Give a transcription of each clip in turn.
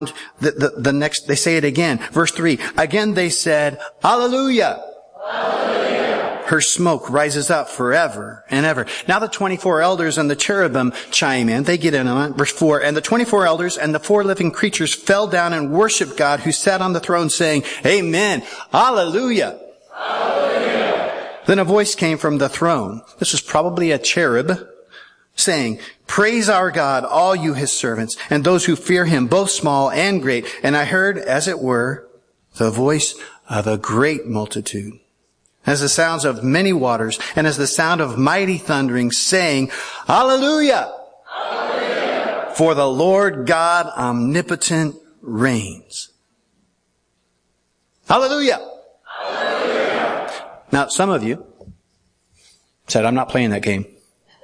the next, they say it again. Verse 3. Again they said, Hallelujah. Hallelujah. Her smoke rises up forever and ever. Now the 24 elders and the cherubim chime in. They get in on it. Verse 4. And the 24 elders and the 4 living creatures fell down and worshiped God who sat on the throne, saying, Amen. Hallelujah. Hallelujah. Then a voice came from the throne. This was probably a cherub, saying, Praise our God, all you his servants, and those who fear him, both small and great. And I heard, as it were, the voice of a great multitude, as the sounds of many waters, and as the sound of mighty thundering, saying, Hallelujah! Hallelujah! For the Lord God omnipotent reigns. Hallelujah! Hallelujah! Now, some of you said, I'm not playing that game.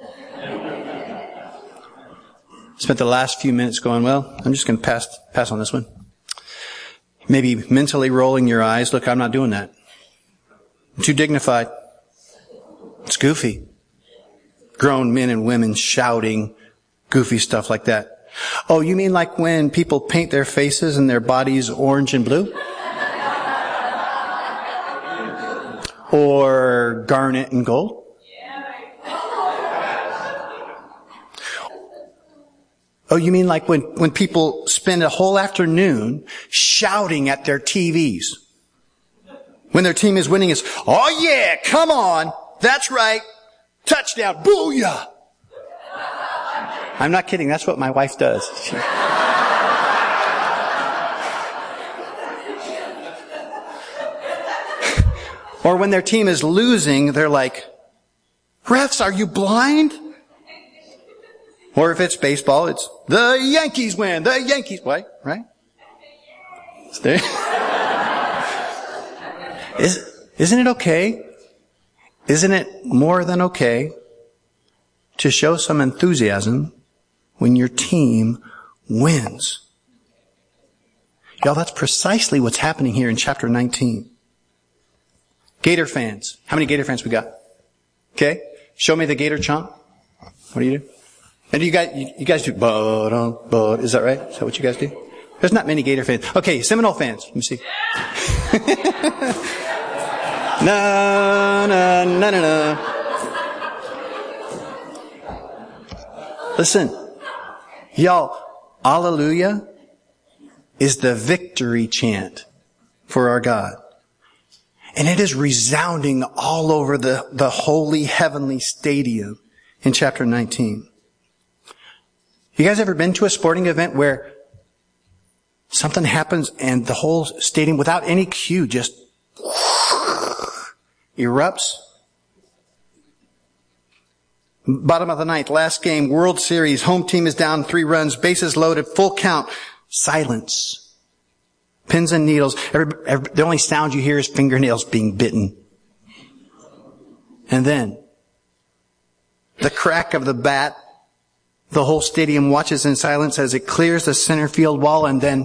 Spent the last few minutes going, well, I'm just going to pass on this one. Maybe mentally rolling your eyes. Look, I'm not doing that. I'm too dignified. It's goofy. Grown men and women shouting goofy stuff like that. Oh, you mean like when people paint their faces and their bodies orange and blue? Or garnet and gold? Oh, you mean like when people spend a whole afternoon shouting at their TVs? When their team is winning, it's, oh yeah, come on. That's right. Touchdown. Booyah. I'm not kidding. That's what my wife does. Or when their team is losing, they're like, refs, are you blind? Or if it's baseball, it's the Yankees win. The Yankees, what? Right? Isn't it okay? Isn't it more than okay to show some enthusiasm when your team wins? Y'all, that's precisely what's happening here in chapter 19. Gator fans. How many Gator fans we got? Okay. Show me the Gator chomp. What do you do? And you guys do, but is that right? Is that what you guys do? There's not many Gator fans. Okay, Seminole fans. Let me see. No. Listen, y'all, Hallelujah is the victory chant for our God. And it is resounding all over the holy heavenly stadium in chapter 19. You guys ever been to a sporting event where something happens and the whole stadium, without any cue, just erupts? Bottom of the ninth, last game, World Series, home team is down 3 runs, bases loaded, full count, silence. Pins and needles. The only sound you hear is fingernails being bitten. And then, the crack of the bat. The whole stadium watches in silence as it clears the center field wall, and then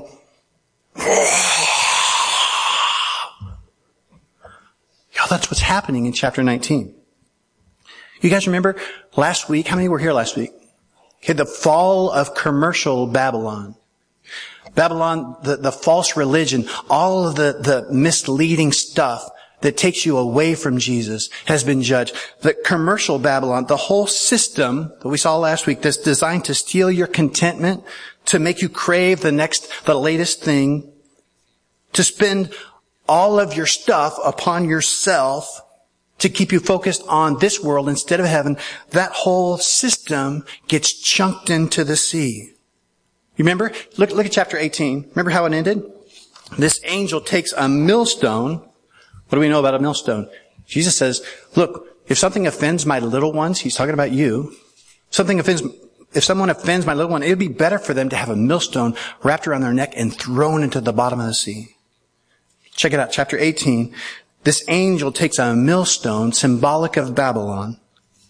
y'all, that's what's happening in chapter 19. You guys remember last week? How many were here last week? Okay, the fall of commercial Babylon. Babylon, the false religion, all of the misleading stuff that takes you away from Jesus has been judged. The commercial Babylon, the whole system that we saw last week that's designed to steal your contentment, to make you crave the latest thing, to spend all of your stuff upon yourself, to keep you focused on this world instead of heaven, that whole system gets chunked into the sea. You remember? Look at chapter 18. Remember how it ended? This angel takes a millstone. What do we know about a millstone? Jesus says, look, if something offends my little ones, he's talking about you. If someone offends my little one, it would be better for them to have a millstone wrapped around their neck and thrown into the bottom of the sea. Check it out, chapter 18. This angel takes a millstone, symbolic of Babylon,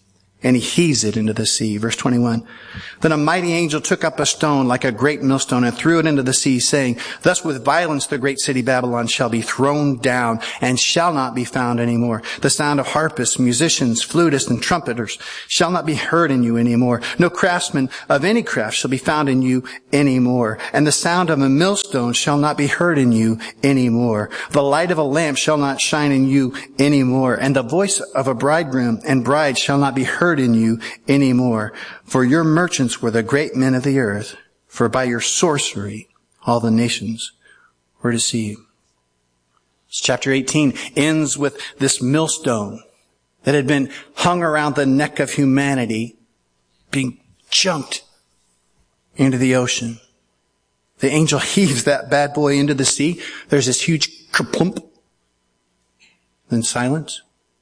and he heaves it into the sea. Verse 21. Then a mighty angel took up a stone like a great millstone and threw it into the sea, saying, thus with violence the great city Babylon shall be thrown down and shall not be found any more. The sound of harpists, musicians, flutists, and trumpeters shall not be heard in you any more. No craftsman of any craft shall be found in you any more. And the sound of a millstone shall not be heard in you any more. The light of a lamp shall not shine in you any more. And the voice of a bridegroom and bride shall not be heard in you any more. For your merchants were the great men of the earth. For by your sorcery all the nations were deceived. Chapter 18 ends with this millstone that had been hung around the neck of humanity being chunked into the ocean. The angel heaves that bad boy into the sea. There's this huge kerplump. Then silence.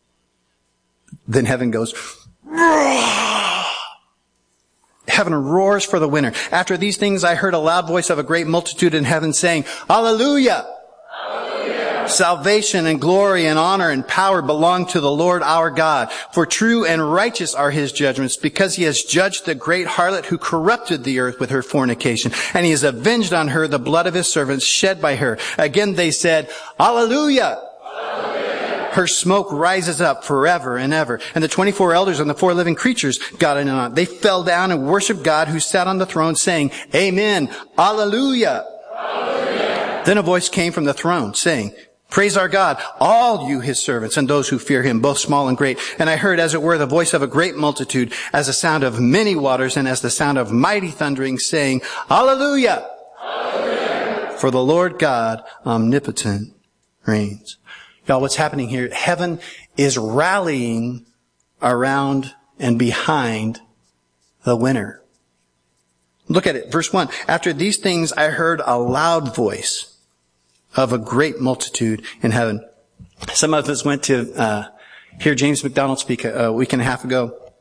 Then heaven goes, roar! Heaven roars for the winner. After these things I heard a loud voice of a great multitude in heaven saying, Hallelujah! Hallelujah! Salvation and glory and honor and power belong to the Lord our God. For true and righteous are his judgments, because he has judged the great harlot who corrupted the earth with her fornication. And he has avenged on her the blood of his servants shed by her. Again they said, Hallelujah! Her smoke rises up forever and ever. And the 24 elders and the 4 living creatures got in on it. They fell down and worshiped God who sat on the throne, saying, Amen. Alleluia. Alleluia. Then a voice came from the throne saying, Praise our God, all you his servants and those who fear him, both small and great. And I heard, as it were, the voice of a great multitude, as the sound of many waters and as the sound of mighty thundering, saying, Alleluia. Alleluia. For the Lord God omnipotent reigns. Y'all, what's happening here? Heaven is rallying around and behind the winner. Look at it. Verse 1. After these things, I heard a loud voice of a great multitude in heaven. Some of us went to hear James McDonald speak a week and a half ago.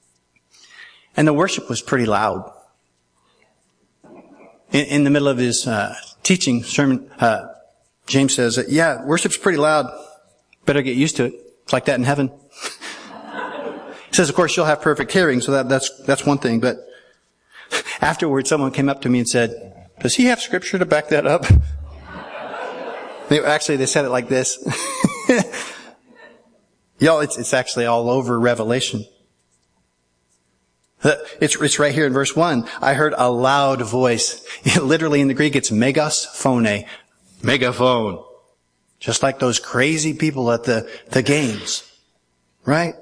And the worship was pretty loud. In the middle of his teaching sermon, James says, yeah, worship's pretty loud. Better get used to it. It's like that in heaven. He says, of course, you'll have perfect hearing, so that's one thing. But afterwards, someone came up to me and said, does he have scripture to back that up? They said it like this. Y'all, it's actually all over Revelation. It's right here in verse 1. I heard a loud voice. Literally in the Greek, it's megas phone. Megaphone. Just like those crazy people at the games. Right?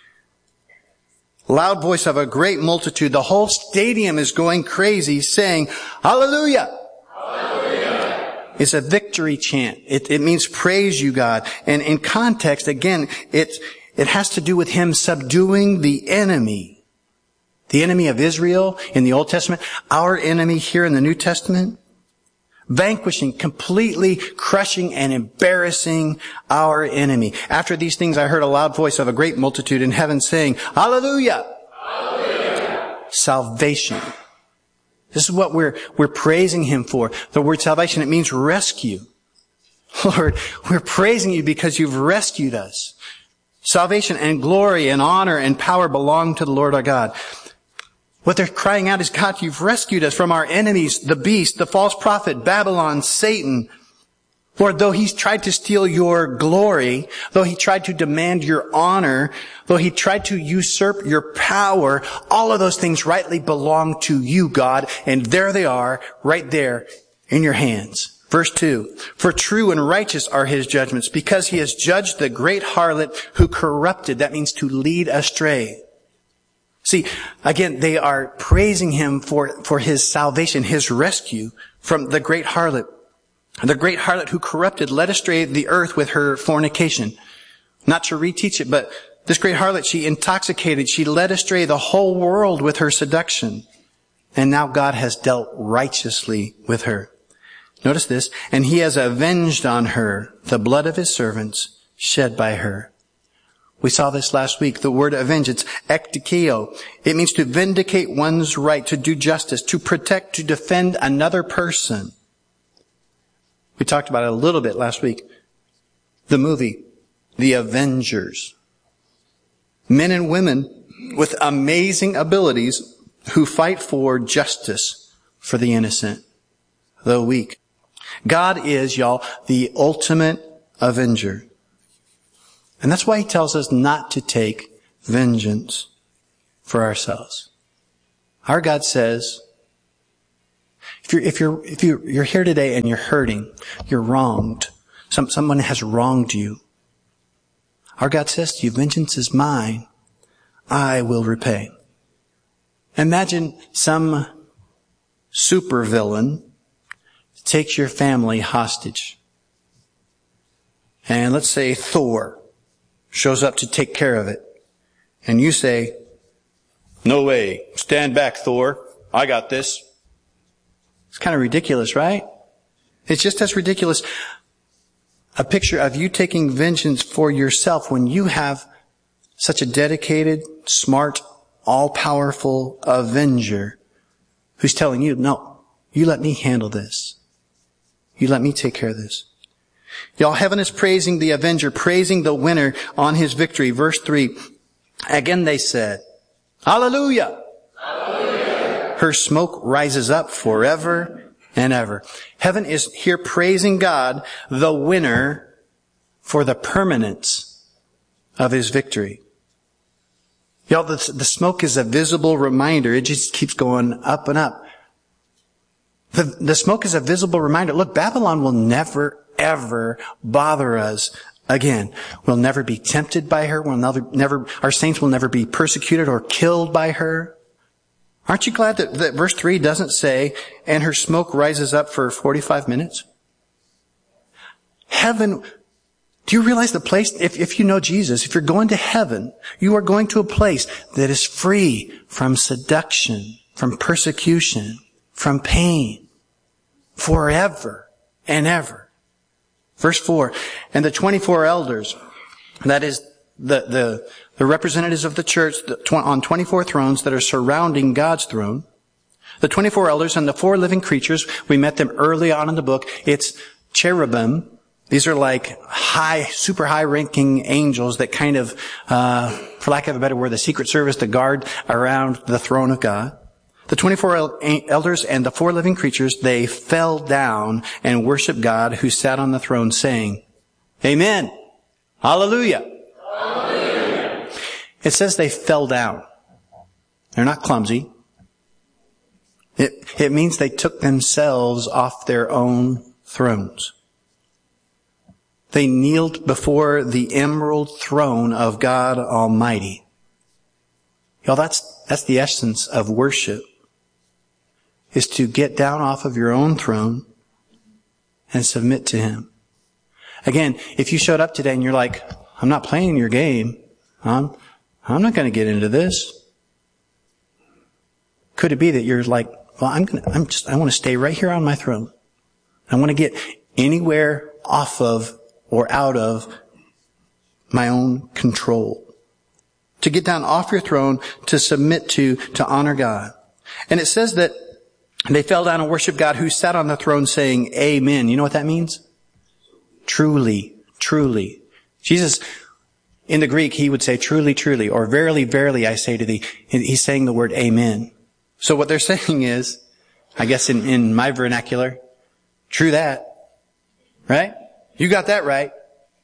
Loud voice of a great multitude. The whole stadium is going crazy saying, Hallelujah! Hallelujah! It's a victory chant. It means praise you, God. And in context, again, it has to do with him subduing the enemy. The enemy of Israel in the Old Testament. Our enemy here in the New Testament. Vanquishing, completely crushing and embarrassing our enemy. After these things, I heard a loud voice of a great multitude in heaven saying, Hallelujah! Hallelujah! Salvation. This is what we're praising him for. The word salvation, it means rescue. Lord, we're praising you because you've rescued us. Salvation and glory and honor and power belong to the Lord our God. What they're crying out is, God, you've rescued us from our enemies, the beast, the false prophet, Babylon, Satan. Lord, though he's tried to steal your glory, though he tried to demand your honor, though he tried to usurp your power, all of those things rightly belong to you, God. And there they are, right there in your hands. Verse 2, for true and righteous are his judgments, because he has judged the great harlot who corrupted. That means to lead astray. See, again, they are praising him for his salvation, his rescue from the great harlot. The great harlot who corrupted, led astray the earth with her fornication. Not to reteach it, but this great harlot, she intoxicated, she led astray the whole world with her seduction. And now God has dealt righteously with her. Notice this, and he has avenged on her the blood of his servants shed by her. We saw this last week. The word avenge, it's ekdikeo. It means to vindicate one's right, to do justice, to protect, to defend another person. We talked about it a little bit last week. The movie, The Avengers. Men and women with amazing abilities who fight for justice for the innocent, the weak. God is, y'all, the ultimate avenger. And that's why he tells us not to take vengeance for ourselves. Our God says, if you're here today and you're hurting, you're wronged, someone has wronged you, our God says to you, vengeance is mine, I will repay. Imagine some supervillain takes your family hostage. And let's say Thor shows up to take care of it. And you say, no way, stand back, Thor, I got this. It's kind of ridiculous, right? It's just as ridiculous a picture of you taking vengeance for yourself when you have such a dedicated, smart, all-powerful avenger who's telling you, no, you let me handle this. You let me take care of this. Y'all, heaven is praising the avenger, praising the winner on his victory. Verse 3, again they said, Hallelujah! Hallelujah! Her smoke rises up forever and ever. Heaven is here praising God, the winner, for the permanence of his victory. Y'all, the smoke is a visible reminder. It just keeps going up and up. The smoke is a visible reminder. Look, Babylon will never, ever bother us again. We'll never be tempted by her. Our saints will never be persecuted or killed by her. Aren't you glad that verse 3 doesn't say, and her smoke rises up for 45 minutes? Heaven, do you realize the place, if you know Jesus, if you're going to heaven, you are going to a place that is free from seduction, from persecution, from pain, forever and ever. Verse 4, and the 24 elders, that is the representatives of the church on 24 thrones that are surrounding God's throne, the 24 elders and the 4 living creatures, we met them early on in the book. It's cherubim. These are like super high ranking angels that kind of, for lack of a better word, the Secret Service, the guard around the throne of God. The 24 elders and the 4 living creatures, they fell down and worshiped God who sat on the throne saying, Amen. Hallelujah. Hallelujah. It says they fell down. They're not clumsy. It means they took themselves off their own thrones. They kneeled before the emerald throne of God Almighty. Y'all, that's the essence of worship, is to get down off of your own throne and submit to Him. Again, if you showed up today and you're like, I'm not playing your game, I'm not going to get into this. Could it be that you're like, well, I want to stay right here on my throne. I want to get anywhere off of or out of my own control. To get down off your throne, to submit to honor God. And it says that they fell down and worshiped God who sat on the throne saying, Amen. You know what that means? Truly, truly. Jesus, in the Greek, he would say, truly, truly, or verily, verily, I say to thee. He's saying the word Amen. So what they're saying is, I guess in my vernacular, true that. Right? You got that right.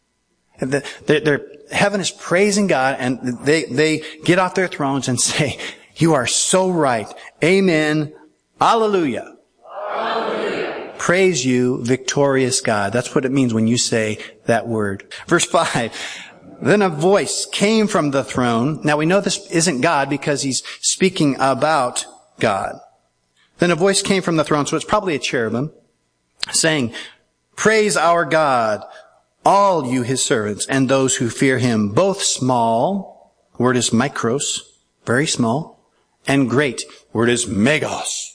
Heaven is praising God, and they get off their thrones and say, you are so right. Amen. Hallelujah. Hallelujah. Praise you, victorious God. That's what it means when you say that word. Verse 5. Then a voice came from the throne. Now we know this isn't God because he's speaking about God. Then a voice came from the throne, so it's probably a cherubim, saying, Praise our God, all you his servants, and those who fear him, both small, word is mikros, very small, and great, word is megos.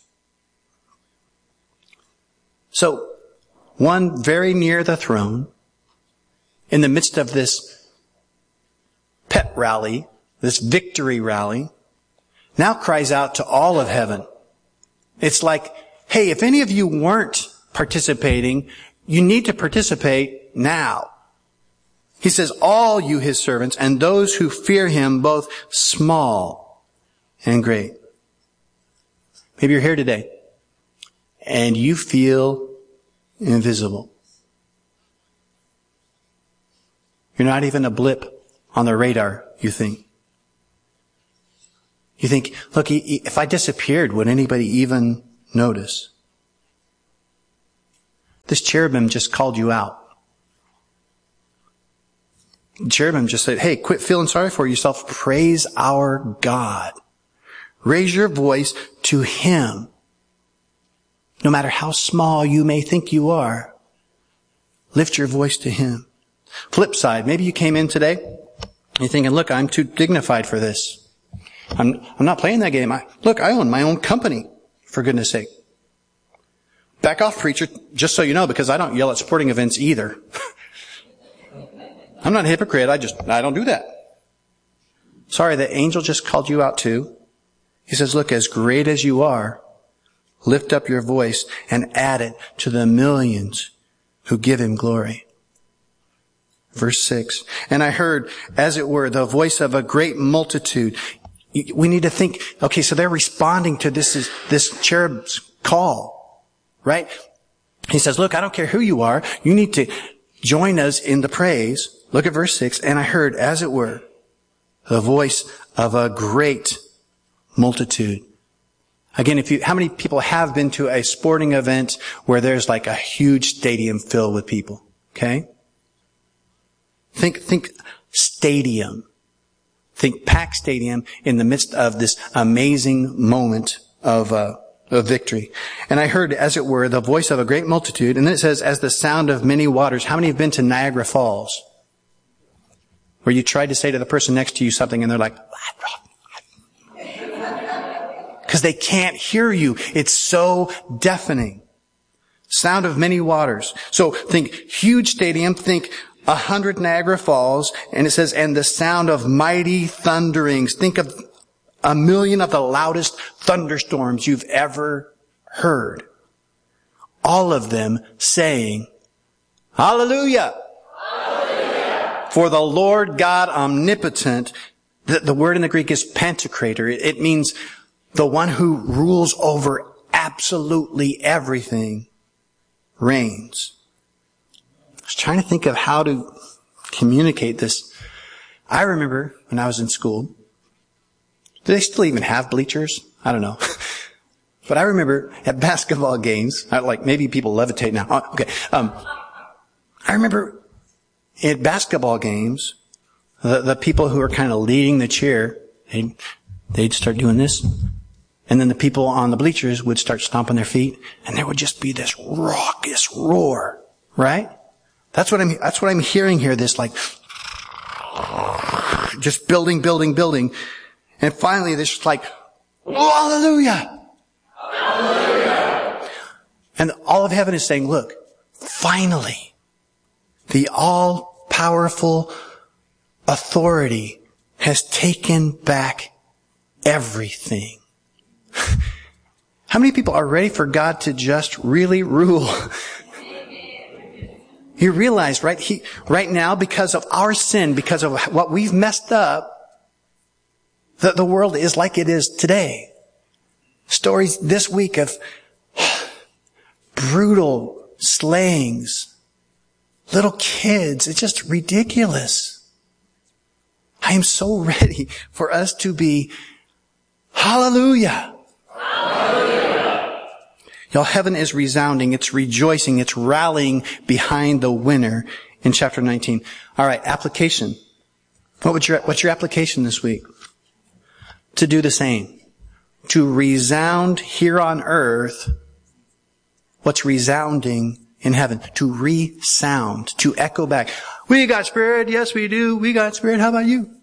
So, one very near the throne, in the midst of this pet rally, this victory rally, now cries out to all of heaven. It's like, hey, if any of you weren't participating, you need to participate now. He says, all you his servants and those who fear him, both small and great. Maybe you're here today and you feel invisible. You're not even a blip on the radar, you think. You think, look, if I disappeared, would anybody even notice? This cherubim just called you out. Cherubim just said, hey, quit feeling sorry for yourself. Praise our God. Raise your voice to him. No matter how small you may think you are, lift your voice to him. Flip side, maybe you came in today, you're thinking, look, I'm too dignified for this. I'm not playing that game. I own my own company, for goodness sake. Back off, preacher, just so you know, because I don't yell at sporting events either. I'm not a hypocrite. I don't do that. Sorry, the angel just called you out too. He says, look, as great as you are, lift up your voice and add it to the millions who give him glory. Verse 6, and I heard, as it were, the voice of a great multitude. We need to think, okay, so they're responding to this cherub's call, right? He says, look, I don't care who you are. You need to join us in the praise. Look at verse 6. And I heard, as it were, the voice of a great multitude. Again, how many people have been to a sporting event where there's like a huge stadium filled with people? Okay? Think stadium. Think packed stadium in the midst of this amazing moment of victory. And I heard, as it were, the voice of a great multitude. And then it says, as the sound of many waters. How many have been to Niagara Falls? Where you tried to say to the person next to you something and they're like, because they can't hear you. It's so deafening. Sound of many waters. So think huge stadium, think 100 Niagara Falls, and it says, and the sound of mighty thunderings. Think of 1,000,000 of the loudest thunderstorms you've ever heard. All of them saying, Hallelujah! Hallelujah! For the Lord God omnipotent, the word in the Greek is pantocrator. It means the one who rules over absolutely everything reigns. I was trying to think of how to communicate this. I remember when I was in school, do they still even have bleachers? I don't know. But I remember at basketball games, like maybe people levitate now. Oh, okay. I remember at basketball games, the people who are kind of leading the cheer, they'd start doing this. And then the people on the bleachers would start stomping their feet, and there would just be this raucous roar, right? That's what I'm hearing here, this like, just building. And finally, this is like, hallelujah! Hallelujah! And all of heaven is saying, look, finally, the all-powerful authority has taken back everything. How many people are ready for God to just really rule? You realize, right now, because of our sin, because of what we've messed up, that the world is like it is today. Stories this week of brutal slayings, little kids. It's just ridiculous. I am so ready for us to be hallelujah. Hallelujah. Y'all, heaven is resounding. It's rejoicing. It's rallying behind the winner in chapter 19. All right, application. What's your application this week? To do the same. To resound here on earth what's resounding in heaven. To resound. To echo back. We got spirit. Yes, we do. We got spirit. How about you?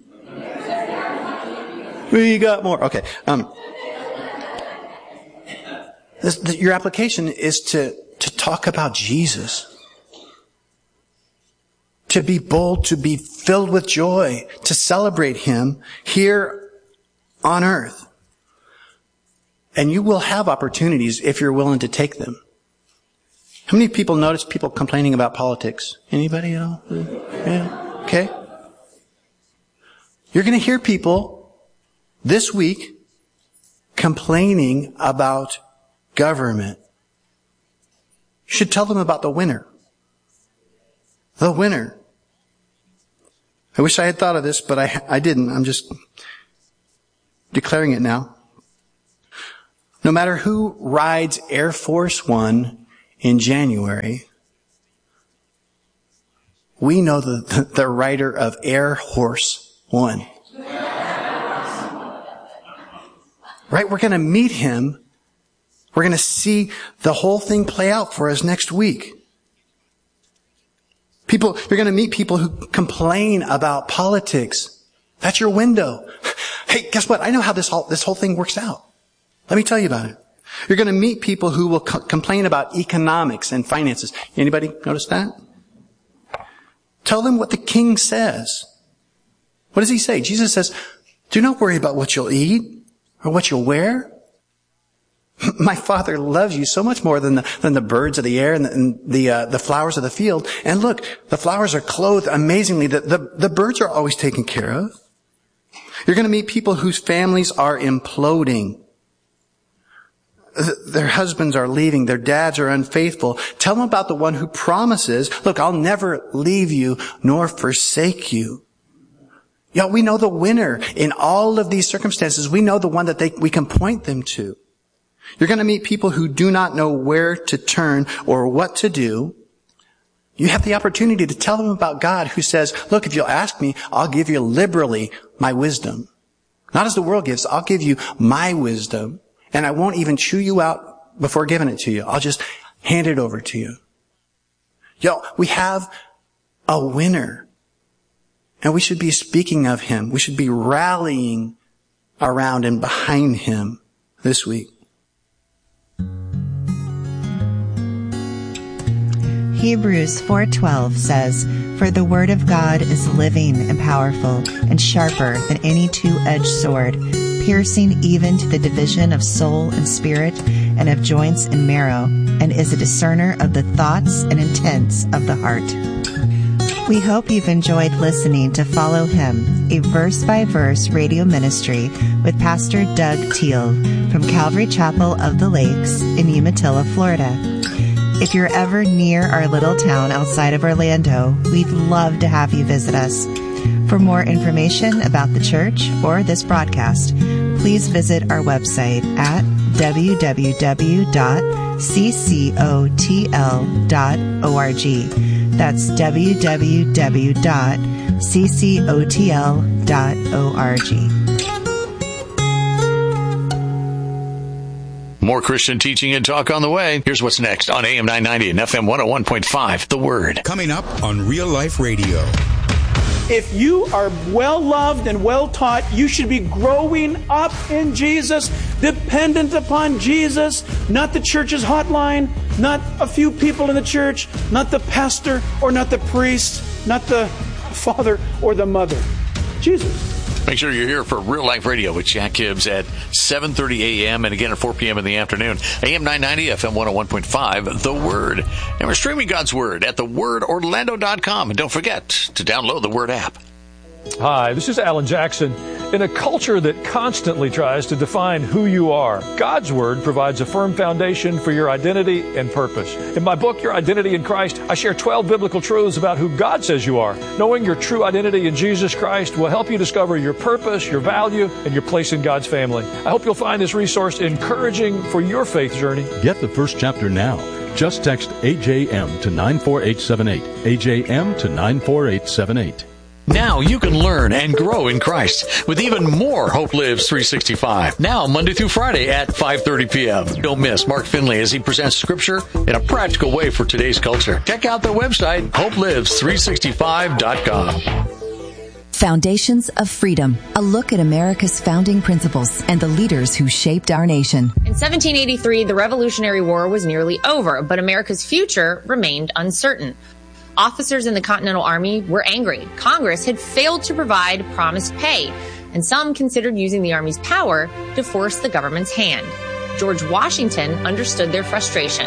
We got more. Okay. Your application is to talk about Jesus. To be bold, to be filled with joy, to celebrate him here on earth. And you will have opportunities if you're willing to take them. How many people notice people complaining about politics? Anybody else? Yeah. Okay. You're going to hear people this week complaining about government. You should tell them about the winner. The winner. I wish I had thought of this, but I didn't. I'm just declaring it now. No matter who rides Air Force One in January, we know the rider of Air Horse One. Right? We're going to meet him. We're going to see the whole thing play out for us next week. You're going to meet people who complain about politics. That's your window. Hey, guess what? I know how this whole thing works out. Let me tell you about it. You're going to meet people who will complain about economics and finances. Anybody notice that? Tell them what the king says. What does he say? Jesus says, do not worry about what you'll eat or what you'll wear. My Father loves you so much more than the birds of the air and the flowers of the field. And look, the flowers are clothed amazingly. The birds are always taken care of. You're going to meet people whose families are imploding. Their husbands are leaving. Their dads are unfaithful. Tell them about the one who promises, look, I'll never leave you nor forsake you. Yeah, we know the winner in all of these circumstances. We know the one that we can point them to. You're going to meet people who do not know where to turn or what to do. You have the opportunity to tell them about God who says, look, if you'll ask me, I'll give you liberally my wisdom. Not as the world gives. I'll give you my wisdom. And I won't even chew you out before giving it to you. I'll just hand it over to you. We have a winner. And we should be speaking of him. We should be rallying around and behind him this week. Hebrews 4:12 says, "For the word of God is living and powerful and sharper than any two-edged sword, piercing even to the division of soul and spirit and of joints and marrow, and is a discerner of the thoughts and intents of the heart." We hope you've enjoyed listening to Follow Him, a verse-by-verse radio ministry with Pastor Doug Teal from Calvary Chapel of the Lakes in Umatilla, Florida. If you're ever near our little town outside of Orlando, we'd love to have you visit us. For more information about the church or this broadcast, please visit our website at www.ccotl.org. That's www.ccotl.org. More Christian teaching and talk on the way. Here's what's next on AM 990 and FM 101.5, The Word. Coming up on Real Life Radio. If you are well loved and well taught, you should be growing up in Jesus, dependent upon Jesus, not the church's hotline, not a few people in the church, not the pastor or not the priest, not the father or the mother. Jesus. Make sure you're here for Real Life Radio with Jack Gibbs at 7:30 a.m. and again at 4 p.m. in the afternoon. AM 990, FM 101.5, The Word. And we're streaming God's Word at thewordorlando.com. And don't forget to download the Word app. Hi, this is Alan Jackson. In a culture that constantly tries to define who you are, God's Word provides a firm foundation for your identity and purpose. In my book, Your Identity in Christ, I share 12 biblical truths about who God says you are. Knowing your true identity in Jesus Christ will help you discover your purpose, your value, and your place in God's family. I hope you'll find this resource encouraging for your faith journey. Get the first chapter now. Just text AJM to 94878. AJM to 94878. Now you can learn and grow in Christ with even more Hope Lives 365. Now, Monday through Friday at 5:30 p.m. Don't miss Mark Finley as he presents Scripture in a practical way for today's culture. Check out their website, hopelives365.com. Foundations of Freedom, a look at America's founding principles and the leaders who shaped our nation. In 1783, the Revolutionary War was nearly over, but America's future remained uncertain. Officers in the Continental Army were angry. Congress had failed to provide promised pay, and some considered using the Army's power to force the government's hand. George Washington understood their frustration.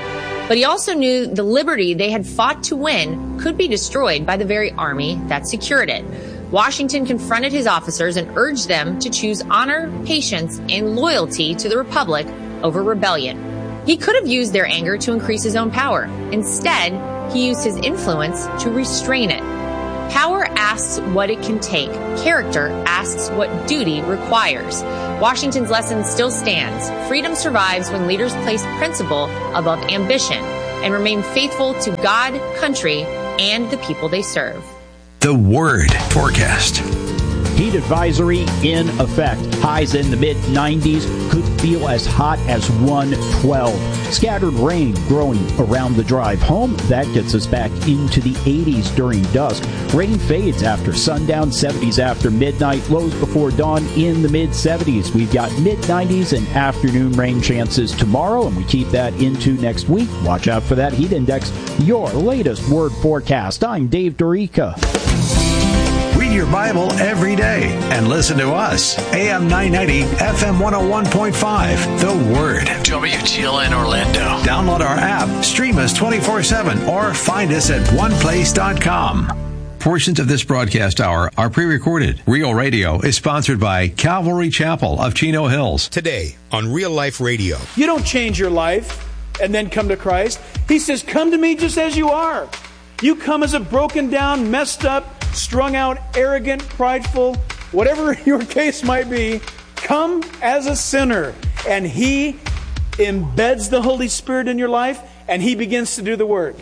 But he also knew the liberty they had fought to win could be destroyed by the very army that secured it. Washington confronted his officers and urged them to choose honor, patience, and loyalty to the Republic over rebellion. He could have used their anger to increase his own power. Instead, he used his influence to restrain it. Power asks what it can take. Character asks what duty requires. Washington's lesson still stands. Freedom survives when leaders place principle above ambition and remain faithful to God, country, and the people they serve. The Word forecast. Heat advisory in effect. Highs in the mid-90s, could feel as hot as 112. Scattered rain growing around the drive home. That gets us back into the 80s during dusk. Rain fades after sundown, 70s after midnight, lows before dawn in the mid-70s. We've got mid-90s and afternoon rain chances tomorrow, and we keep that into next week. Watch out for that heat index. Your latest Word forecast. I'm Dave Dorica. Read your Bible every day and listen to us. AM 990, FM 101.5, The Word. WTLN Orlando. Download our app, stream us 24/7, or find us at oneplace.com. Portions of this broadcast hour are pre-recorded. Real Radio is sponsored by Calvary Chapel of Chino Hills. Today on Real Life Radio. You don't change your life and then come to Christ. He says, come to me just as you are. You come as a broken down, messed up, strung out, arrogant, prideful, whatever your case might be, come as a sinner. And He embeds the Holy Spirit in your life, and He begins to do the work.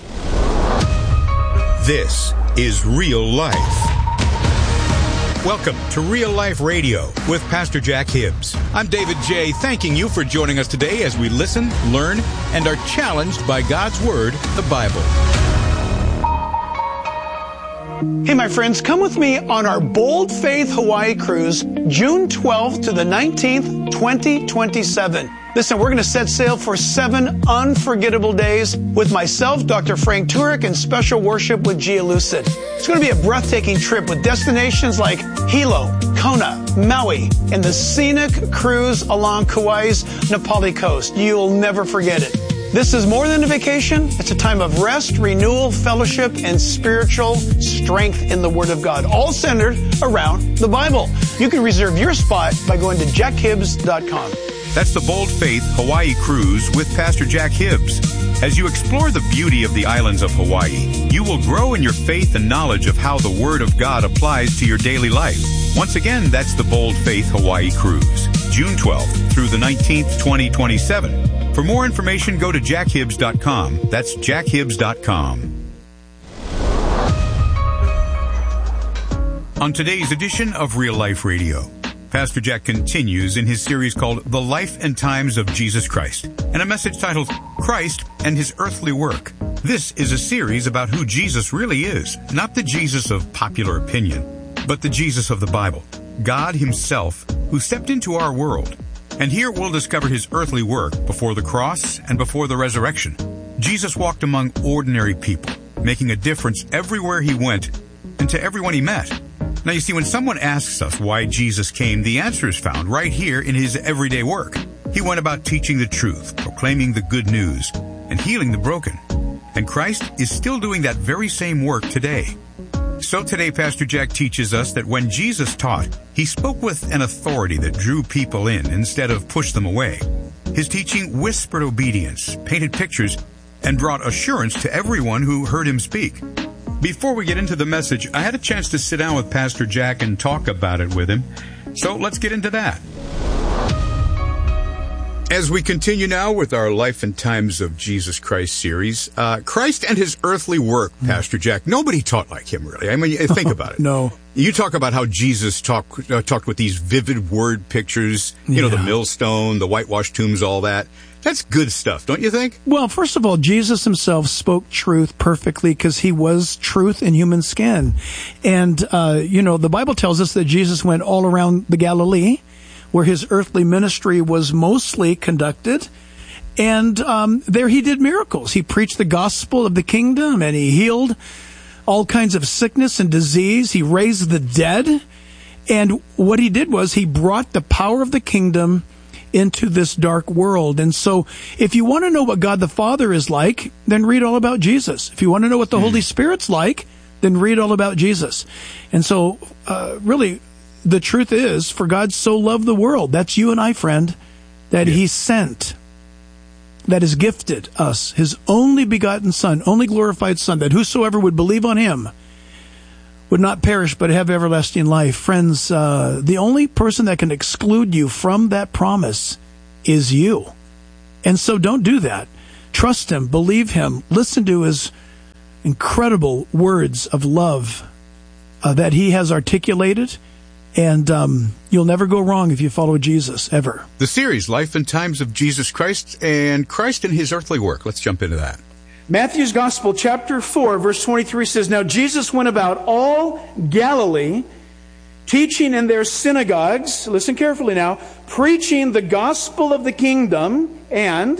This is Real Life. Welcome to Real Life Radio with Pastor Jack Hibbs. I'm David J., thanking you for joining us today as we listen, learn, and are challenged by God's Word, the Bible. Hey, my friends, come with me on our Bold Faith Hawaii cruise, June 12th to the 19th, 2027. Listen, we're going to set sail for 7 unforgettable days with myself, Dr. Frank Turek, and special worship with Gia Lucid. It's going to be a breathtaking trip with destinations like Hilo, Kona, Maui, and the scenic cruise along Kauai's Napali coast. You'll never forget it. This is more than a vacation. It's a time of rest, renewal, fellowship, and spiritual strength in the Word of God, all centered around the Bible. You can reserve your spot by going to jackhibbs.com. That's the Bold Faith Hawaii Cruise with Pastor Jack Hibbs. As you explore the beauty of the islands of Hawaii, you will grow in your faith and knowledge of how the Word of God applies to your daily life. Once again, that's the Bold Faith Hawaii Cruise, June 12th through the 19th, 2027. For more information, go to jackhibbs.com. That's jackhibbs.com. On today's edition of Real Life Radio, Pastor Jack continues in his series called The Life and Times of Jesus Christ, and a message titled Christ and His Earthly Work. This is a series about who Jesus really is, not the Jesus of popular opinion, but the Jesus of the Bible, God Himself, who stepped into our world. And here we'll discover His earthly work before the cross and before the resurrection. Jesus walked among ordinary people, making a difference everywhere He went and to everyone He met. Now you see, when someone asks us why Jesus came, the answer is found right here in His everyday work. He went about teaching the truth, proclaiming the good news, and healing the broken. And Christ is still doing that very same work today. So today, Pastor Jack teaches us that when Jesus taught, He spoke with an authority that drew people in instead of pushed them away. His teaching whispered obedience, painted pictures, and brought assurance to everyone who heard Him speak. Before we get into the message, I had a chance to sit down with Pastor Jack and talk about it with him. So let's get into that. As we continue now with our Life and Times of Jesus Christ series, Christ and His earthly work, Pastor Jack. Nobody taught like Him, really. I mean, think about it. No. You talk about how Jesus talked with these vivid word pictures, you know, the millstone, the whitewashed tombs, all that. That's good stuff, don't you think? Well, first of all, Jesus Himself spoke truth perfectly because He was truth in human skin. And, the Bible tells us that Jesus went all around the Galilee, where His earthly ministry was mostly conducted. And there He did miracles. He preached the gospel of the kingdom, and He healed all kinds of sickness and disease. He raised the dead. And what He did was He brought the power of the kingdom into this dark world. And so if you want to know what God the Father is like, then read all about Jesus. If you want to know what the Holy Spirit's like, then read all about Jesus. And so really, the truth is, for God so loved the world, that's you and I, friend, that he sent, that has gifted us his only begotten Son, only glorified Son, that whosoever would believe on him would not perish but have everlasting life. Friends, the only person that can exclude you from that promise is you. And so don't do that. Trust him, believe him, listen to his incredible words of love that he has articulated. And you'll never go wrong if you follow Jesus, ever. The series, Life and Times of Jesus Christ and Christ in his earthly work. Let's jump into that. Matthew's Gospel, chapter 4, verse 23 says, Now Jesus went about all Galilee, teaching in their synagogues, listen carefully now, preaching the gospel of the kingdom and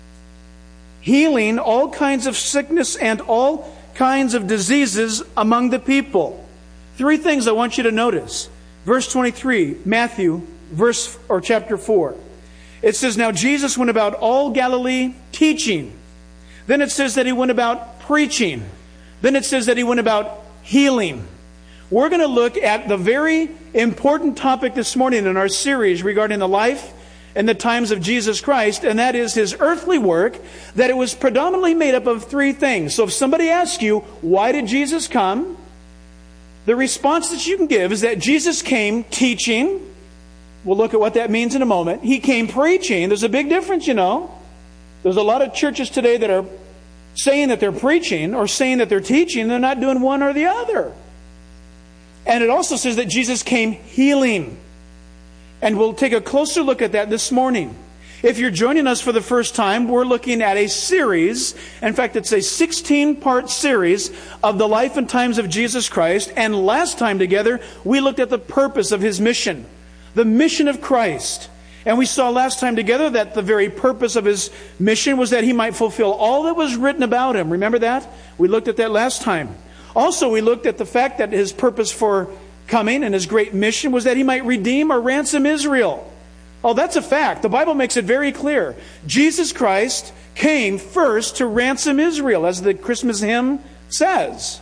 healing all kinds of sickness and all kinds of diseases among the people. Three things I want you to notice. Verse 23, Matthew, chapter 4. It says, Now Jesus went about all Galilee teaching. Then it says that he went about preaching. Then it says that he went about healing. We're going to look at the very important topic this morning in our series regarding the life and the times of Jesus Christ, and that is his earthly work, that it was predominantly made up of three things. So if somebody asks you, why did Jesus come? The response that you can give is that Jesus came teaching. We'll look at what that means in a moment. He came preaching. There's a big difference, you know. There's a lot of churches today that are saying that they're preaching or saying that they're teaching. They're not doing one or the other. And it also says that Jesus came healing. And we'll take a closer look at that this morning. If you're joining us for the first time, we're looking at a series. In fact, it's a 16-part series of the life and times of Jesus Christ. And last time together, we looked at the purpose of his mission, the mission of Christ. And we saw last time together that the very purpose of his mission was that he might fulfill all that was written about him. Remember that? We looked at that last time. Also, we looked at the fact that his purpose for coming and his great mission was that he might redeem or ransom Israel. Oh, that's a fact. The Bible makes it very clear. Jesus Christ came first to ransom Israel, as the Christmas hymn says.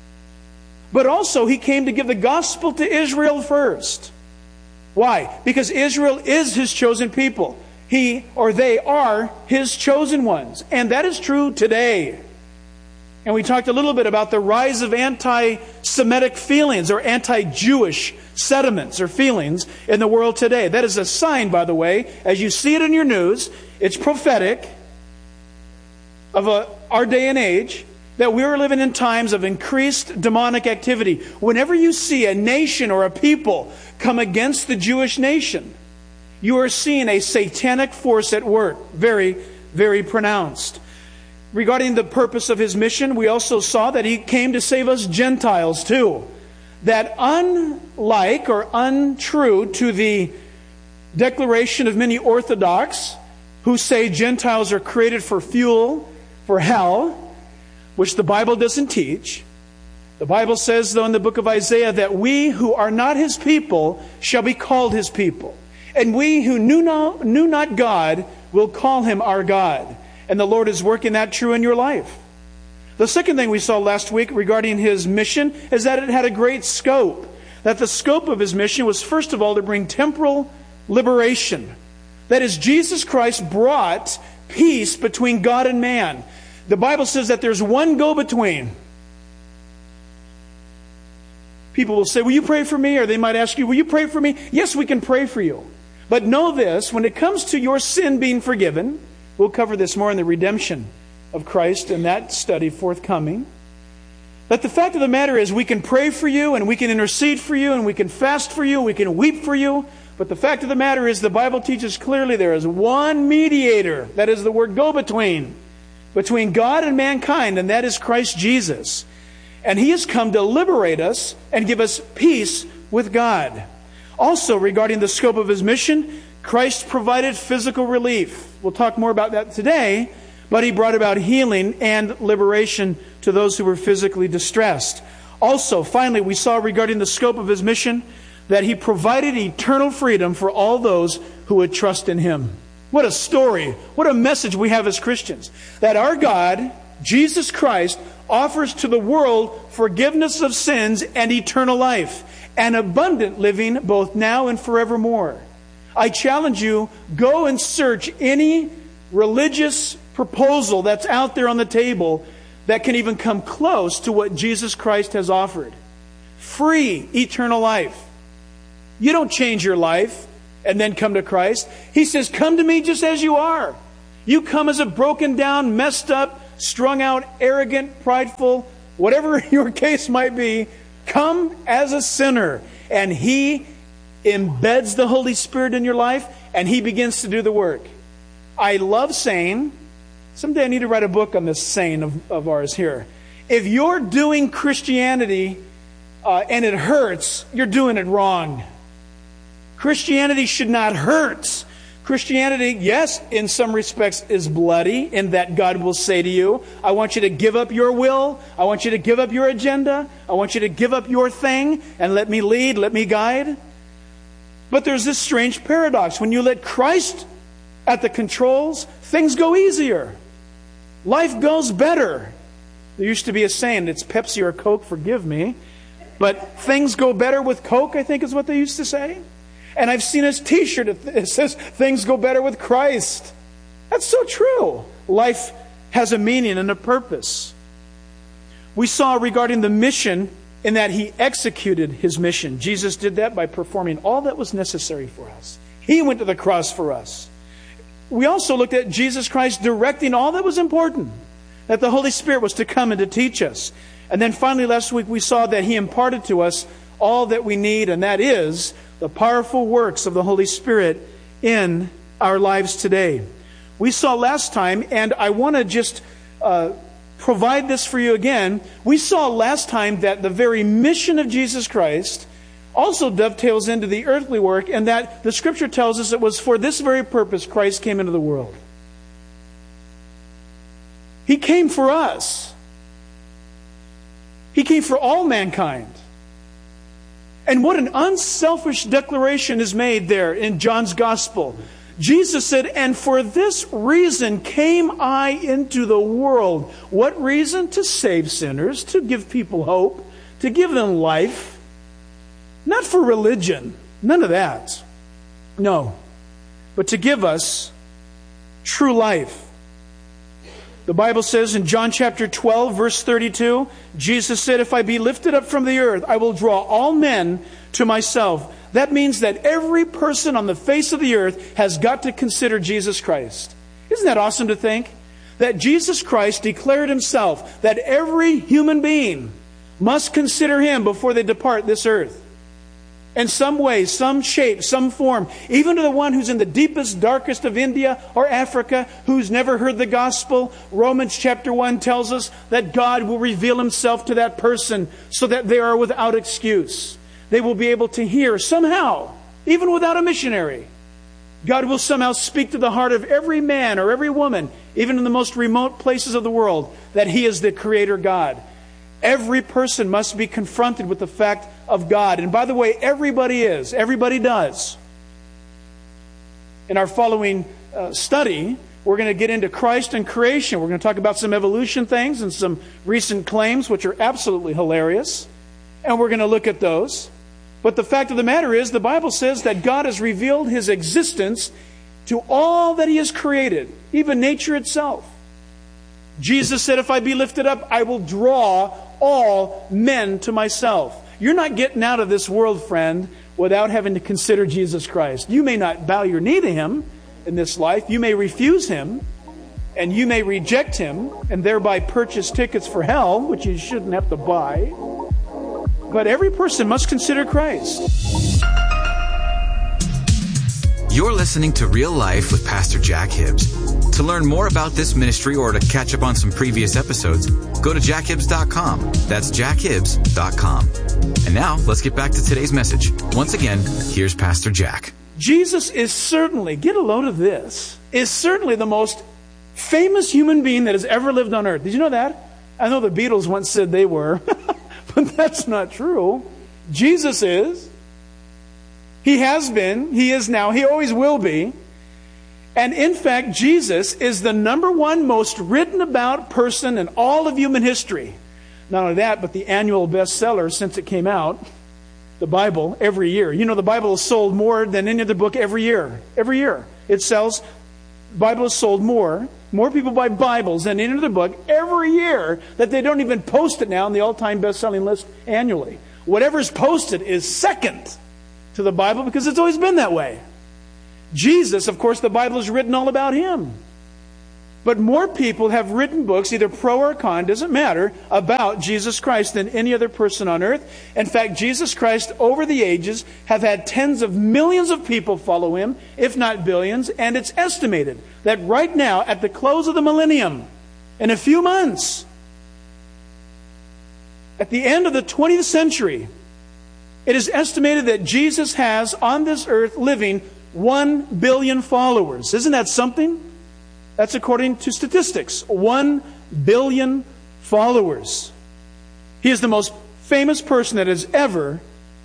But also, he came to give the gospel to Israel first. Why? Because Israel is his chosen people. He or they are his chosen ones. And that is true today. And we talked a little bit about the rise of anti-Semitic feelings or anti-Jewish sentiments or feelings in the world today. That is a sign, by the way, as you see it in your news, it's prophetic of our day and age, that we are living in times of increased demonic activity. Whenever you see a nation or a people come against the Jewish nation, you are seeing a satanic force at work, very, very pronounced. Regarding the purpose of his mission, we also saw that he came to save us Gentiles too. That unlike or untrue to the declaration of many Orthodox who say Gentiles are created for fuel for hell, which the Bible doesn't teach. The Bible says, though, in the book of Isaiah, that we who are not his people shall be called his people. And we who knew not God will call him our God. And the Lord is working that true in your life. The second thing we saw last week regarding his mission is that it had a great scope. That the scope of his mission was, first of all, to bring temporal liberation. That is, Jesus Christ brought peace between God and man. The Bible says that there's one go-between. People will say, will you pray for me? Or they might ask you, will you pray for me? Yes, we can pray for you. But know this, when it comes to your sin being forgiven, we'll cover this more in the redemption of Christ in that study forthcoming. But the fact of the matter is we can pray for you and we can intercede for you and we can fast for you and we can weep for you. But the fact of the matter is the Bible teaches clearly there is one mediator. That is the word go-between. Between God and mankind, and that is Christ Jesus. And he has come to liberate us and give us peace with God. Also, regarding the scope of his mission, Christ provided physical relief. We'll talk more about that today, but he brought about healing and liberation to those who were physically distressed. Also, finally, we saw regarding the scope of his mission that he provided eternal freedom for all those who would trust in Him. What a story. What a message we have as Christians. That our God, Jesus Christ, offers to the world forgiveness of sins and eternal life, and abundant living both now and forevermore. I challenge you, go and search any religious proposal that's out there on the table that can even come close to what Jesus Christ has offered. Free eternal life. You don't change your life and then come to Christ. He says, come to me just as you are. You come as a broken down, messed up, strung out, arrogant, prideful, whatever your case might be. Come as a sinner. And He embeds the Holy Spirit in your life, and He begins to do the work. I love saying, someday I need to write a book on this saying of ours here. If you're doing Christianity and it hurts, you're doing it wrong. Christianity should not hurt. Christianity, yes, in some respects is bloody in that God will say to you, I want you to give up your will. I want you to give up your agenda. I want you to give up your thing and let me lead, let me guide. But there's this strange paradox. When you let Christ at the controls, things go easier. Life goes better. There used to be a saying, it's Pepsi or Coke, forgive me. But things go better with Coke, I think is what they used to say. And I've seen his t-shirt that says, things go better with Christ. That's so true. Life has a meaning and a purpose. We saw regarding the mission in that He executed His mission. Jesus did that by performing all that was necessary for us. He went to the cross for us. We also looked at Jesus Christ directing all that was important, that the Holy Spirit was to come and to teach us. And then finally last week we saw that He imparted to us all that we need, and that is the powerful works of the Holy Spirit in our lives today. We saw last time, and I want to just provide this for you again. We saw last time that the very mission of Jesus Christ also dovetails into the earthly work, and that the Scripture tells us it was for this very purpose Christ came into the world. He came for us. He came for all mankind. And what an unselfish declaration is made there in John's Gospel. Jesus said, and for this reason came I into the world. What reason? To save sinners, to give people hope, to give them life. Not for religion. None of that. No. But to give us true life. The Bible says in John chapter 12, verse 32, Jesus said, if I be lifted up from the earth, I will draw all men to myself. That means that every person on the face of the earth has got to consider Jesus Christ. Isn't that awesome to think? That Jesus Christ declared Himself that every human being must consider Him before they depart this earth. In some way, some shape, some form, even to the one who's in the deepest, darkest of India or Africa, who's never heard the gospel, Romans chapter 1 tells us that God will reveal Himself to that person so that they are without excuse. They will be able to hear somehow, even without a missionary. God will somehow speak to the heart of every man or every woman, even in the most remote places of the world, that He is the Creator God. Every person must be confronted with the fact of God. And by the way, everybody is. Everybody does. In our following study, we're going to get into Christ and creation. We're going to talk about some evolution things and some recent claims, which are absolutely hilarious. And we're going to look at those. But the fact of the matter is, the Bible says that God has revealed His existence to all that He has created, even nature itself. Jesus said, if I be lifted up, I will draw all men to myself. You're not getting out of this world, friend, without having to consider Jesus Christ. You may not bow your knee to Him in this life. You may refuse Him, and you may reject Him, and thereby purchase tickets for hell, which you shouldn't have to buy. But every person must consider Christ. You're listening to Real Life with Pastor Jack Hibbs. To learn more about this ministry or to catch up on some previous episodes, go to jackhibbs.com. That's jackhibbs.com. And now, let's get back to today's message. Once again, here's Pastor Jack. Jesus is certainly, get a load of this, is certainly the most famous human being that has ever lived on earth. Did you know that? I know the Beatles once said they were, but that's not true. Jesus is. He has been, he is now, he always will be. And in fact, Jesus is the number one most written about person in all of human history. Not only that, but the annual bestseller since it came out, the Bible, every year. You know, the Bible is sold more than any other book every year. Every year. It sells, the Bible is sold more people buy Bibles than any other book every year, that they don't even post it now on the all-time best-selling list annually. Whatever's posted is second to the Bible because it's always been that way. Jesus, of course, the Bible is written all about him. But more people have written books, either pro or con, doesn't matter, about Jesus Christ than any other person on earth. In fact, Jesus Christ, over the ages, have had tens of millions of people follow him, if not billions, and it's estimated that right now, at the close of the millennium, in a few months, at the end of the 20th century, it is estimated that Jesus has on this earth living 1 billion followers. Isn't that something? That's according to statistics. 1 billion followers. He is the most famous person that has ever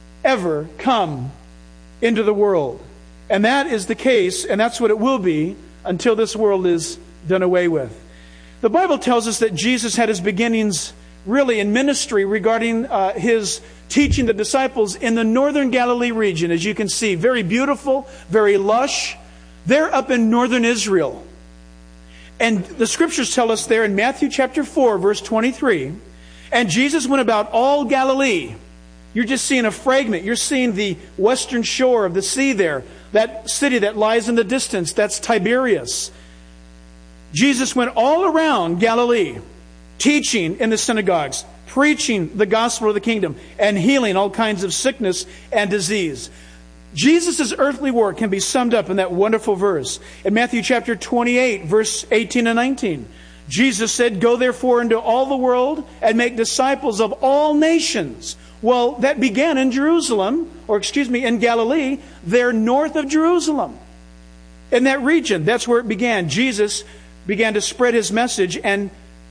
come into the world. And that is the case, and that's what it will be until this world is done away with. The Bible tells us that Jesus had his beginnings really in ministry regarding his teaching the disciples in the northern Galilee region, as you can see. Very beautiful, very lush. They're up in northern Israel. And the scriptures tell us there in Matthew chapter 4, verse 23, and Jesus went about all Galilee. You're just seeing a fragment. You're seeing the western shore of the sea there. That city that lies in the distance, that's Tiberias. Jesus went all around Galilee, teaching in the synagogues, preaching the gospel of the kingdom, and healing all kinds of sickness and disease. Jesus' earthly work can be summed up in that wonderful verse. In Matthew chapter 28, verse 18 and 19, Jesus said, "Go therefore into all the world and make disciples of all nations." Well, that began in Jerusalem, in Galilee, there north of Jerusalem. In that region, that's where it began. Jesus began to spread his message and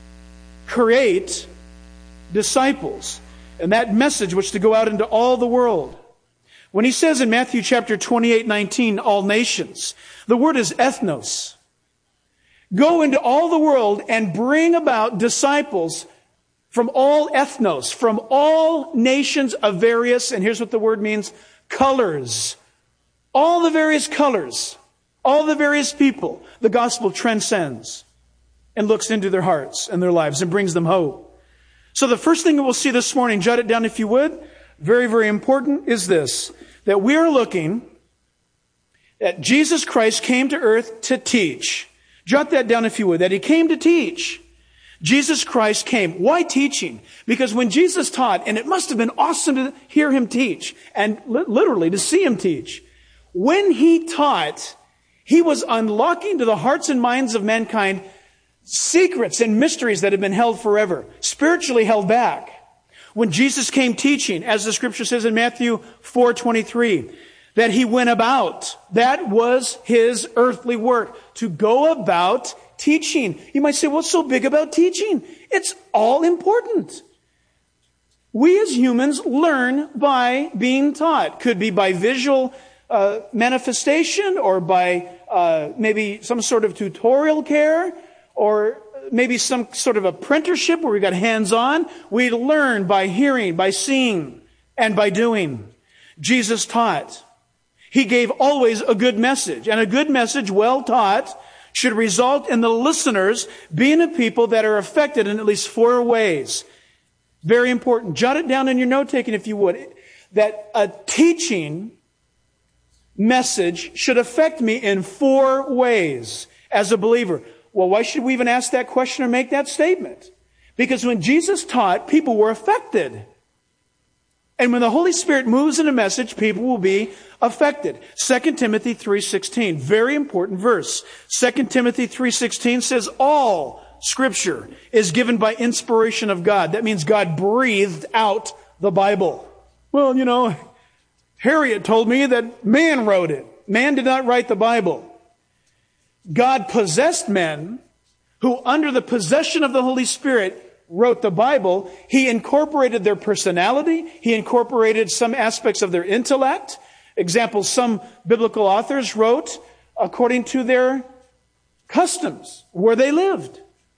create disciples. And that message was to go out into all the world. When he says in Matthew chapter 28:19, all nations, the word is ethnos. Go into all the world and bring about disciples from all ethnos, from all nations of various, and here's what the word means, colors. All the various colors, all the various people, the gospel transcends and looks into their hearts and their lives and brings them hope. So the first thing that we'll see this morning, jot it down if you would, very, very important, is this, that we are looking at Jesus Christ came to earth to teach. Jot that down if you would, that he came to teach. Jesus Christ came. Why teaching? Because when Jesus taught, and it must have been awesome to hear him teach, and literally to see him teach, when he taught, he was unlocking to the hearts and minds of mankind secrets and mysteries that have been held forever, spiritually held back. When Jesus came teaching, as the scripture says in Matthew 4:23, that he went about. That was his earthly work, to go about teaching. You might say, what's so big about teaching? It's all important. We as humans learn by being taught. Could be by visual manifestation, or by maybe some sort of tutorial care, or maybe some sort of apprenticeship where we got hands-on. We learn by hearing, by seeing, and by doing. Jesus taught. He gave always a good message. And a good message, well taught, should result in the listeners being a people that are affected in at least 4 ways. Very important. Jot it down in your note-taking if you would. That a teaching message should affect me in 4 ways as a believer. Well, why should we even ask that question or make that statement? Because when Jesus taught, people were affected. And when the Holy Spirit moves in a message, people will be affected. 2 Timothy 3:16, very important verse. 2 Timothy 3:16 says, all Scripture is given by inspiration of God. That means God breathed out the Bible. Well, you know, Harriet told me that man wrote it. Man did not write the Bible. God possessed men who, under the possession of the Holy Spirit, wrote the Bible. He incorporated their personality. He incorporated some aspects of their intellect. Example, some biblical authors wrote according to their customs, where they lived,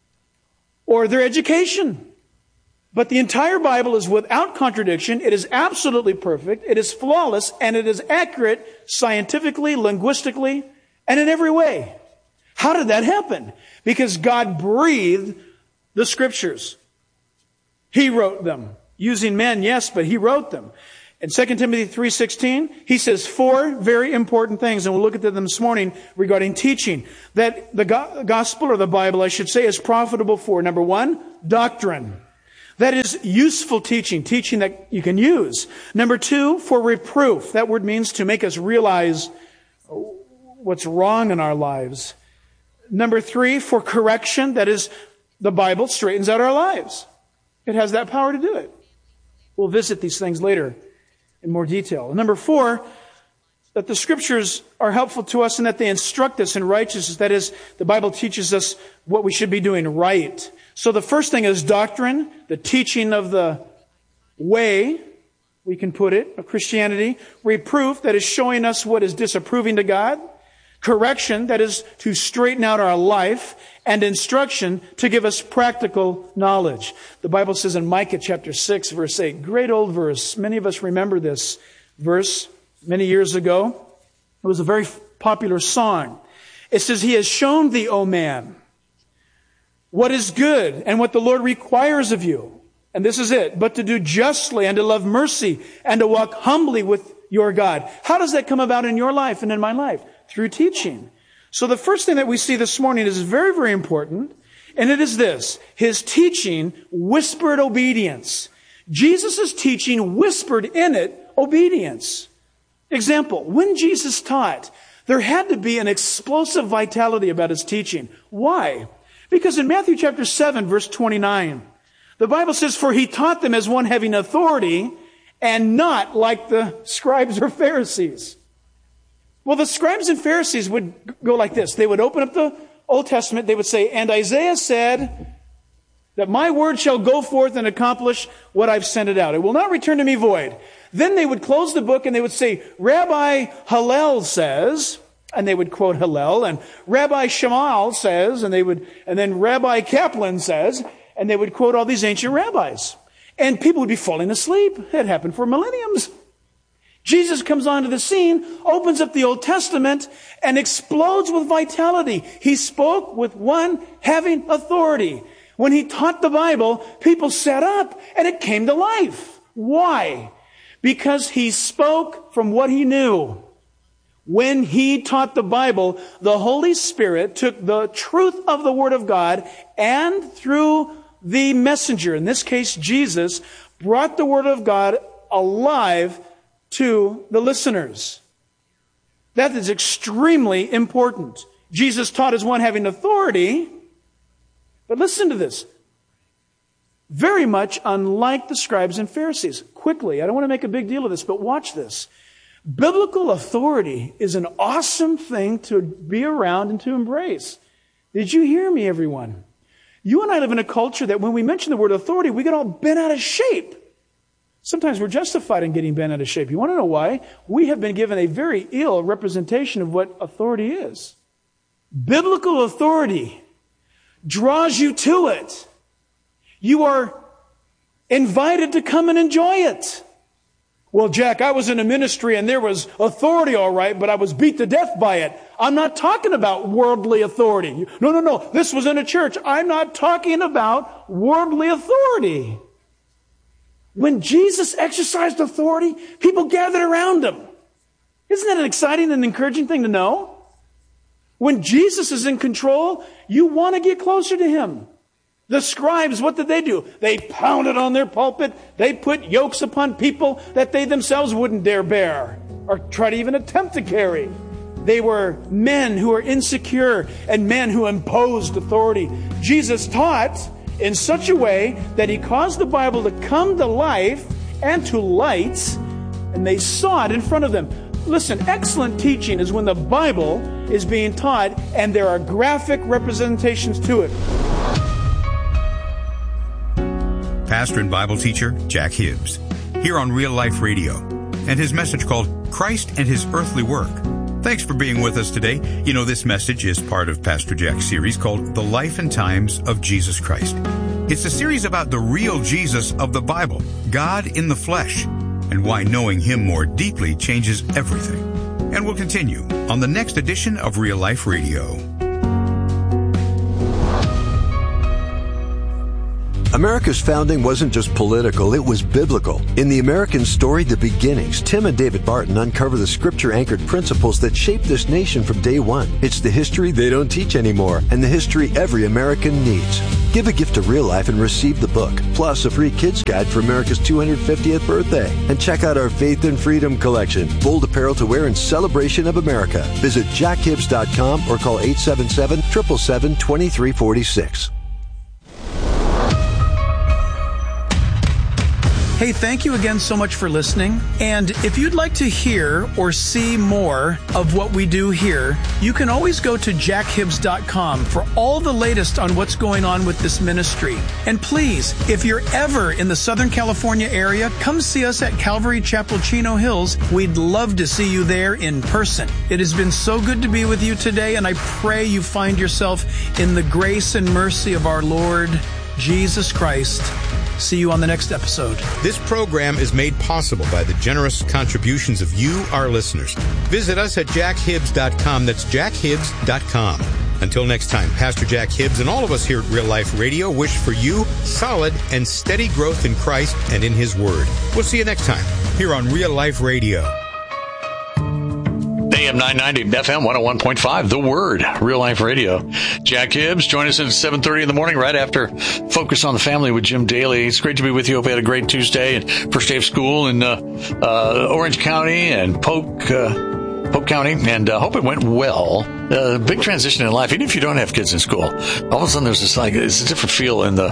or their education. But the entire Bible is without contradiction. It is absolutely perfect. It is flawless, and it is accurate scientifically, linguistically, and in every way. How did that happen? Because God breathed the Scriptures. He wrote them. Using men, yes, but He wrote them. In 2 Timothy 3:16, he says 4 very important things, and we'll look at them this morning regarding teaching. That the gospel, or the Bible, I should say, is profitable for, number 1, doctrine. That is useful teaching, teaching that you can use. Number 2, for reproof. That word means to make us realize what's wrong in our lives. Number 3, for correction. That is, the Bible straightens out our lives. It has that power to do it. We'll visit these things later in more detail. And number 4, that the Scriptures are helpful to us and that they instruct us in righteousness. That is, the Bible teaches us what we should be doing right. So the first thing is doctrine, the teaching of the way, we can put it, of Christianity. Reproof, that is showing us what is disapproving to God. Correction, that is to straighten out our life. And instruction, to give us practical knowledge. The Bible says in Micah chapter 6, verse 8, great old verse. Many of us remember this verse many years ago. It was a very popular song. It says, He has shown thee, O man, what is good and what the Lord requires of you. And this is it, but to do justly and to love mercy and to walk humbly with your God. How does that come about in your life and in my life? Through teaching. So the first thing that we see this morning is very, very important, and it is this. His teaching whispered obedience. Jesus' teaching whispered in it obedience. Example, when Jesus taught, there had to be an explosive vitality about His teaching. Why? Because in Matthew chapter 7, verse 29, the Bible says, for He taught them as one having authority and not like the scribes or Pharisees. Well, the scribes and Pharisees would go like this. They would open up the Old Testament. They would say, and Isaiah said that my word shall go forth and accomplish what I've sent it out. It will not return to me void. Then they would close the book and they would say, Rabbi Hillel says, and they would quote Hillel, and Rabbi Shammai says, and then Rabbi Kaplan says, and they would quote all these ancient rabbis. And people would be falling asleep. It happened for millenniums. Jesus comes onto the scene, opens up the Old Testament, and explodes with vitality. He spoke with one having authority. When He taught the Bible, people sat up and it came to life. Why? Because He spoke from what He knew. When He taught the Bible, the Holy Spirit took the truth of the Word of God and through the messenger, in this case Jesus, brought the Word of God alive to the listeners. That is extremely important. Jesus taught as one having authority, but listen to this. Very much unlike the scribes and Pharisees. Quickly, I don't want to make a big deal of this, but watch this. Biblical authority is an awesome thing to be around and to embrace. Did you hear me, everyone? You and I live in a culture that when we mention the word authority, we get all bent out of shape. Sometimes we're justified in getting bent out of shape. You want to know why? We have been given a very ill representation of what authority is. Biblical authority draws you to it. You are invited to come and enjoy it. Well, Jack, I was in a ministry and there was authority, all right, but I was beat to death by it. I'm not talking about worldly authority. No. This was in a church. I'm not talking about worldly authority. When Jesus exercised authority, people gathered around Him. Isn't that an exciting and encouraging thing to know? When Jesus is in control, you want to get closer to Him. The scribes, what did they do? They pounded on their pulpit. They put yokes upon people that they themselves wouldn't dare bear or try to even attempt to carry. They were men who were insecure and men who imposed authority. Jesus taught in such a way that He caused the Bible to come to life and to light, and they saw it in front of them. Listen, excellent teaching is when the Bible is being taught and there are graphic representations to it. Pastor and Bible teacher Jack Hibbs, here on Real Life Radio. and his message called Christ and His Earthly Work. Thanks for being with us today. You know, this message is part of Pastor Jack's series called The Life and Times of Jesus Christ. It's a series about the real Jesus of the Bible, God in the flesh, and why knowing Him more deeply changes everything. And we'll continue on the next edition of Real Life Radio. America's founding wasn't just political, it was biblical. In the American story, The Beginnings, Tim and David Barton uncover the scripture-anchored principles that shaped this nation from day one. It's the history they don't teach anymore, and the history every American needs. Give a gift to Real Life and receive the book, plus a free kids guide for America's 250th birthday. And check out our Faith and Freedom collection, bold apparel to wear in celebration of America. Visit jackhibbs.com or call 877-777-2346. Hey, thank you again so much for listening. And if you'd like to hear or see more of what we do here, you can always go to jackhibbs.com for all the latest on what's going on with this ministry. And please, if you're ever in the Southern California area, come see us at Calvary Chapel, Chino Hills. We'd love to see you there in person. It has been so good to be with you today, and I pray you find yourself in the grace and mercy of our Lord Jesus Christ. See you on the next episode. This program is made possible by the generous contributions of you, our listeners. Visit us at jackhibbs.com. That's jackhibbs.com. Until next time, Pastor Jack Hibbs and all of us here at Real Life Radio wish for you solid and steady growth in Christ and in His Word. We'll see you next time here on Real Life Radio. AM 990, FM 101.5, The Word, Real Life Radio. Jack Hibbs, join us at 7:30 in the morning, right after Focus on the Family with Jim Daly. It's great to be with you. Hope you had a great Tuesday and first day of school in Orange County and Polk County, and hope it went well. Big transition in life, even if you don't have kids in school. All of a sudden, there's this it's a different feel in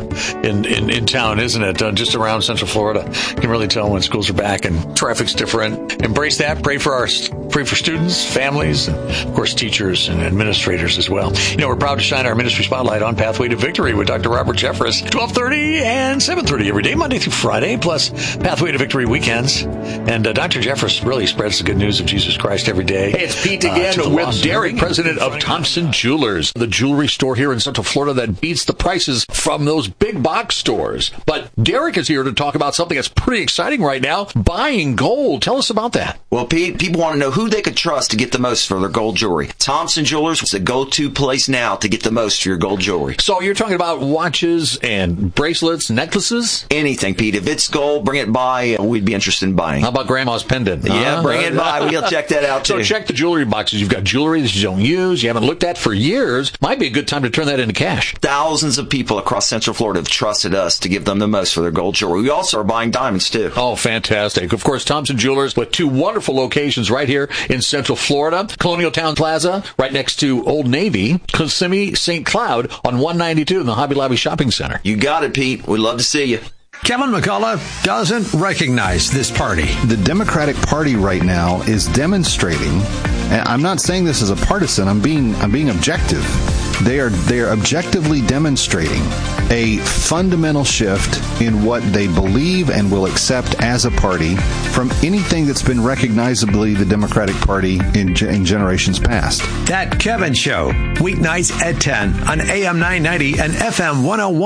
town, isn't it? Just around Central Florida, you can really tell when schools are back and traffic's different. Embrace that. Pray for students, families, and of course teachers and administrators as well. You know, we're proud to shine our ministry spotlight on Pathway to Victory with Dr. Robert Jeffress, 12:30 and 7:30 every day, Monday through Friday, plus Pathway to Victory weekends. And Dr. Jeffress really spreads the good news of Jesus Christ every day. Hey, it's Pete again with Derek, president of Thompson Jewelers, the jewelry store here in Central Florida that beats the prices from those big box stores. But Derek is here to talk about something that's pretty exciting right now, buying gold. Tell us about that. Well, Pete, people want to know who they could trust to get the most for their gold jewelry. Thompson Jewelers is the go-to place now to get the most for your gold jewelry. So you're talking about watches and bracelets, necklaces? Anything, Pete. If it's gold, bring it by. We'd be interested in buying. How about Grandma's pendant? Yeah, bring it by. We'll check that out, too. So check the jewelry boxes. You've got jewelry that you don't use, you haven't looked at for years. Might be a good time to turn that into cash. Thousands of people across Central Florida have trusted us to give them the most for their gold jewelry. We also are buying diamonds, too. Oh, fantastic. Of course, Thompson Jewelers with two wonderful locations right here in Central Florida. Colonial Town Plaza, right next to Old Navy. Kissimmee St. Cloud on 192 in the Hobby Lobby Shopping Center. You got it, Pete. We'd love to see you. Kevin McCullough doesn't recognize this party. The Democratic Party right now is demonstrating, and I'm not saying this as a partisan, I'm being objective. They are objectively demonstrating a fundamental shift in what they believe and will accept as a party from anything that's been recognizably the Democratic Party in generations past. That Kevin Show, weeknights at 10 on AM 990 and FM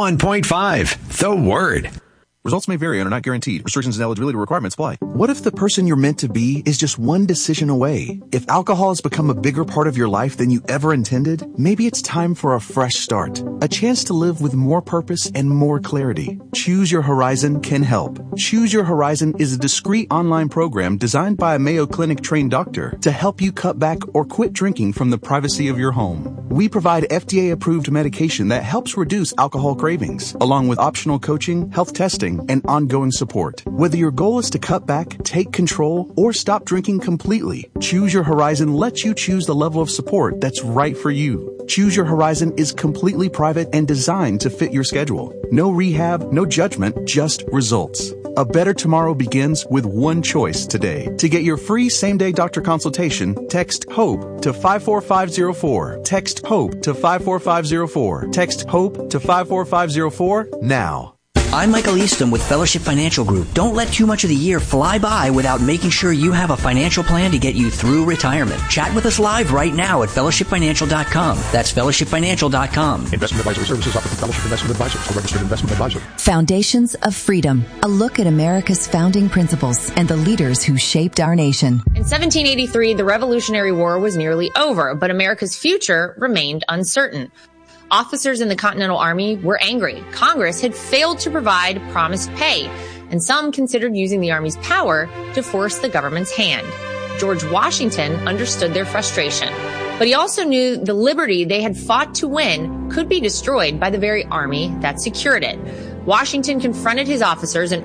101.5. The Word. Results may vary and are not guaranteed. Restrictions and eligibility requirements apply. What if the person you're meant to be is just one decision away? If alcohol has become a bigger part of your life than you ever intended, maybe it's time for a fresh start. A chance to live with more purpose and more clarity. Choose Your Horizon can help. Choose Your Horizon is a discreet online program designed by a Mayo Clinic trained doctor to help you cut back or quit drinking from the privacy of your home. We provide FDA-approved medication that helps reduce alcohol cravings, along with optional coaching, health testing, and ongoing support. Whether your goal is to cut back, take control, or stop drinking completely, Choose Your Horizon lets you choose the level of support that's right for you. Choose Your Horizon is completely private and designed to fit your schedule. No rehab, no judgment, just results. A better tomorrow begins with one choice today. To get your free same-day doctor consultation, text HOPE to 54504. Text HOPE to 54504. Text HOPE to 54504 now. I'm Michael Easton with Fellowship Financial Group. Don't let too much of the year fly by without making sure you have a financial plan to get you through retirement. Chat with us live right now at fellowshipfinancial.com. That's fellowshipfinancial.com. Investment advisory services offered through Fellowship Investment Advisors, a registered investment advisor. Foundations of Freedom, a look at America's founding principles and the leaders who shaped our nation. In 1783, the Revolutionary War was nearly over, but America's future remained uncertain. Officers in the Continental Army were angry. Congress had failed to provide promised pay, and some considered using the Army's power to force the government's hand. George Washington understood their frustration, but he also knew the liberty they had fought to win could be destroyed by the very army that secured it. Washington confronted his officers and